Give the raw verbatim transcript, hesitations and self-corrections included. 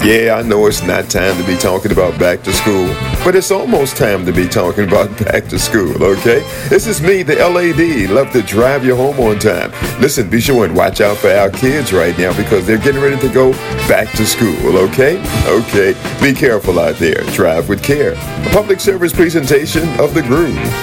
Yeah, I know it's not time to be talking about back to school, but it's almost time to be talking about back to school, okay? This is me, the L A D. Love to drive you home on time. Listen, be sure and watch out for our kids right now because they're getting ready to go back to school, okay? Okay, be careful out there. Drive with care. A public service presentation of The Groove.